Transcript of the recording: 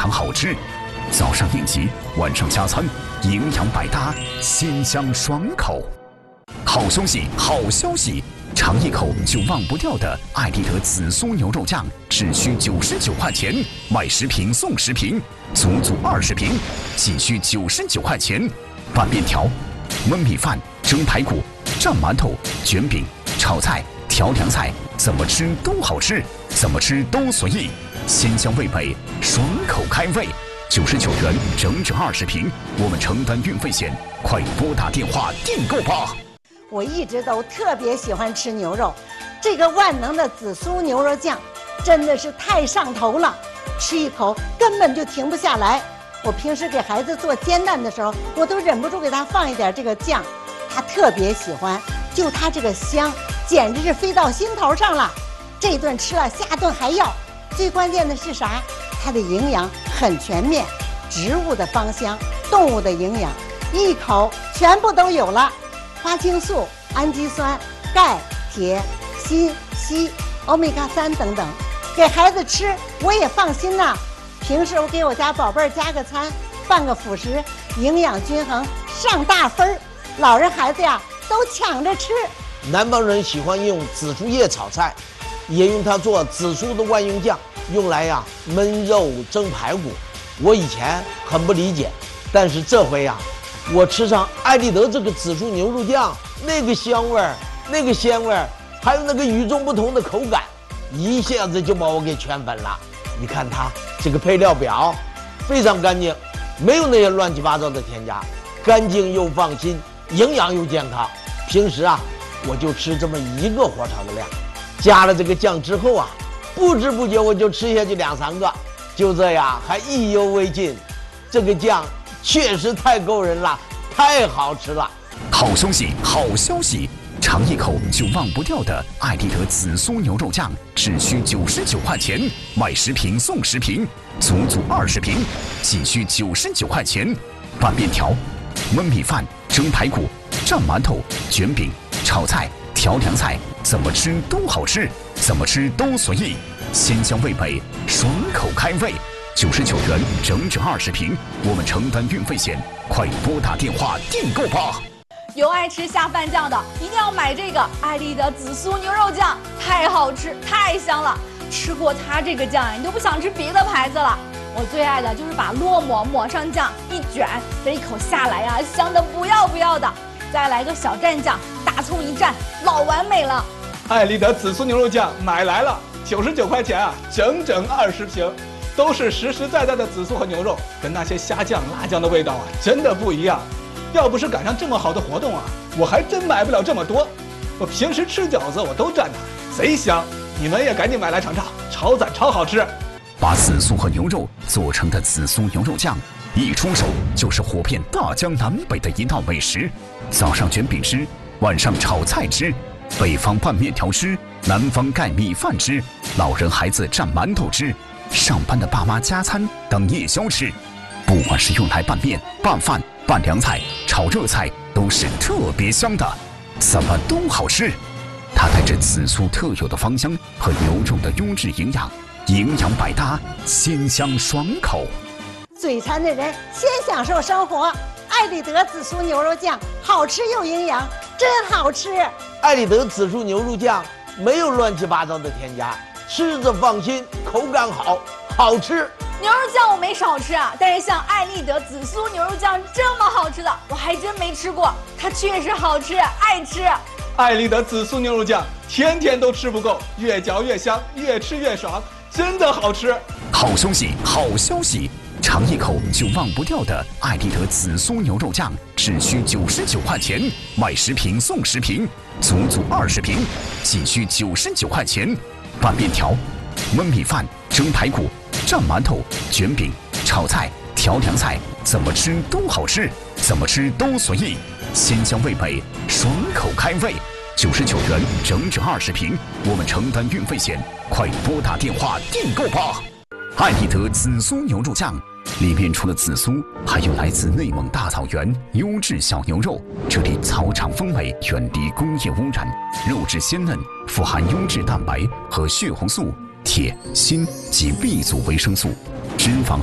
常好吃。早上应急，晚上加餐，营养百搭，鲜香爽口。好东西，好消息！尝一口就忘不掉的爱丽德紫苏牛肉酱，只需99块钱，买10瓶送10瓶，足足20瓶，仅需99块钱。拌面条、焖米饭、蒸排骨、蘸馒头、卷饼、炒菜、调凉菜，怎么吃都好吃，怎么吃都随意，鲜香味美，爽口开胃。99元整整20瓶，我们承担运费险，快拨打电话订购吧。 我一直都特别喜欢吃牛肉，这个万能的紫苏牛肉酱真的是太上头了，吃一口根本就停不下来。我平时给孩子做煎蛋的时候，我都忍不住给他放一点这个酱，他特别喜欢，就他这个香，简直是飞到心头上了。这顿吃了，下顿还要。最关键的是啥？它的营养很全面，植物的芳香，动物的营养，一口全部都有了。花青素、氨基酸、钙、铁、锌、硒、欧米伽3等等，给孩子吃我也放心呐。平时我给我家宝贝儿加个餐，办个辅食，营养均衡，上大分儿。老人孩子呀都抢着吃。 南方人喜欢用紫苏叶炒菜，也用它做紫苏的万用酱，用来焖肉、蒸排骨。我以前很不理解，但是这回我吃上爱丽德这个紫苏牛肉酱，那个香味儿，那个鲜味儿，还有那个与众不同的口感，一下子就把我给圈粉了。你看它这个配料表，非常干净，没有那些乱七八糟的添加，干净又放心，营养又健康。平时我就吃这么1个火炒的量，加了这个酱之后不知不觉我就吃下去2、3个，就这样还意犹未尽。这个酱确实太够人了，太好吃了！ 好消息，好消息！尝一口就忘不掉的爱丽德紫苏牛肉酱，只需99块钱，买10瓶送10瓶，足足20瓶，仅需99块钱。拌面条、焖米饭、蒸排骨、蘸馒头、卷饼、炒菜、调凉菜，怎么吃都好吃，怎么吃都随意，鲜香味美，爽口开胃。99元整整20瓶，我们承担运费险，快拨打电话订购吧。 有爱吃下饭酱的，一定要买这个爱丽德紫苏牛肉酱，太好吃，太香了。吃过它这个酱，你都不想吃别的牌子了。我最爱的就是把烙馍抹上酱，一卷，这一口下来香的不要不要的。再来个小蘸酱，大葱一蘸，老完美了。 爱丽德紫苏牛肉酱买来了，99块钱整整20瓶。都是实实在在的紫苏和牛肉，跟那些虾酱、辣酱的味道真的不一样。要不是赶上这么好的活动我还真买不了这么多。我平时吃饺子我都蘸它，贼香。你们也赶紧买来尝尝，超赞超好吃。 把紫苏和牛肉做成的紫苏牛肉酱，一出手就是火遍大江南北的一道美食。早上卷饼吃，晚上炒菜吃，北方拌面条吃，南方盖米饭吃，老人孩子蘸馒头吃。上班的爸妈加餐当夜宵吃，不管是用来拌面、拌饭、拌凉菜、炒热菜，都是特别香的，怎么都好吃。它带着紫苏特有的芳香和牛肉的优质营养，营养百搭，鲜香爽口。 嘴馋的人先享受生活，爱丽德紫苏牛肉酱好吃又营养，真好吃。 爱丽德紫苏牛肉酱没有乱七八糟的添加，吃着放心，口感好，好吃。 牛肉酱我没少吃但是像爱丽德紫苏牛肉酱这么好吃的，我还真没吃过。它确实好吃，爱吃。 爱丽德紫苏牛肉酱天天都吃不够，越嚼越香，越吃越爽，真的好吃。 好消息，好消息！尝一口就忘不掉的爱丽德紫苏牛肉酱，只需99块钱，买10瓶送10瓶，足足20瓶，仅需99块钱。拌面条、焖米饭、蒸排骨、蘸馒头、卷饼、炒菜、调凉菜，怎么吃都好吃，怎么吃都随意，鲜香味美，爽口开胃。99元整整20瓶，我们承担运费险，快拨打电话订购吧。爱丽德紫苏牛肉酱里面除了紫苏，还有来自内蒙大草原优质小牛肉，这里草场风味，远离工业污染，肉质鲜嫩，富含优质蛋白和血红素、铁、锌及 B 族维生素，脂肪